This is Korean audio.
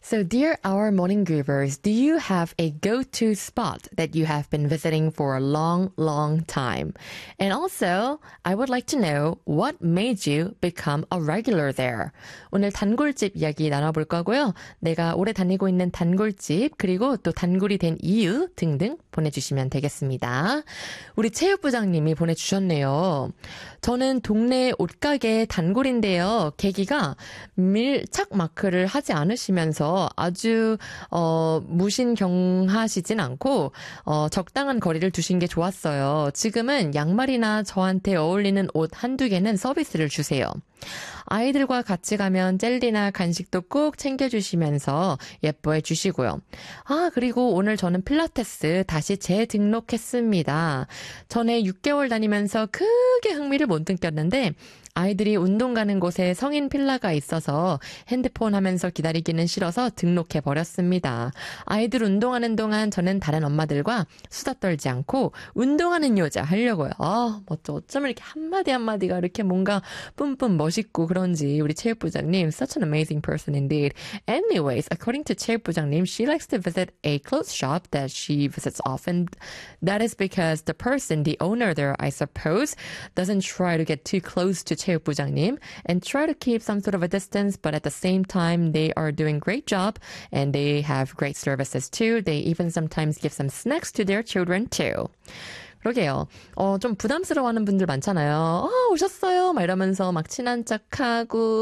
So, dear our morning groovers, do you have a go-to spot that you have been visiting for a long, long time? And also, I would like to know what made you become a regular there. 오늘 단골집 이야기 나눠볼 거고요. 내가 오래 다니고 있는 단골집, 그리고 또 단골이 된 이유 등등 보내주시면 되겠습니다. 우리 체육부장님이 보내주셨네요. 저는 동네 옷가게 단골인데요. 계기가 밀착 마크를 하지 않으시면서 아주 무신경하시진 않고 적당한 거리를 두신 게 좋았어요. 지금은 양말이나 저한테 어울리는 옷 한두 개는 서비스를 주세요. 아이들과 같이 가면 젤리나 간식도 꼭 챙겨주시면서 예뻐해 주시고요. 그리고 오늘 저는 필라테스 다시 재등록했습니다. 전에 6개월 다니면서 크게 흥미를 못 느꼈는데 아이들이 운동 가는 곳에 성인 필라가 있어서 핸드폰 하면서 기다리기는 싫어서 등록해버렸습니다. 아이들 운동하는 동안 저는 다른 엄마들과 수다 떨지 않고 운동하는 여자 하려고요. 멋져. 어쩌면 이렇게 한마디 한마디가 이렇게 뭔가 뿜뿜 멋있고 그런지 우리 체육부장님 such an amazing person indeed. Anyways, according to 체육부장님, she likes to visit a clothes shop that she visits often. That is because the person, the owner there, I suppose, doesn't try to get too close to 체육부장님 and try to keep some sort of a distance, but at the same time they are doing great job and they have great services too. They even sometimes give some snacks to their children too. 그러게요. 좀 부담스러워하는 분들 많잖아요. 오셨어요 막 이러면서 막 친한 척하고